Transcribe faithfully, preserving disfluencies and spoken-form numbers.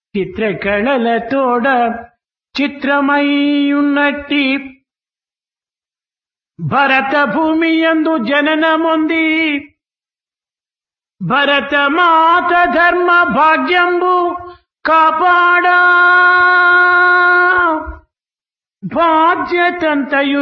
చిత్రకళలతోడ చిత్రమయ్యున్నట్టి భరత భూమి యందు జననముంది. భరత మాత ధర్మ భాగ్యంబు కాపాడా బాధ్యతంతయు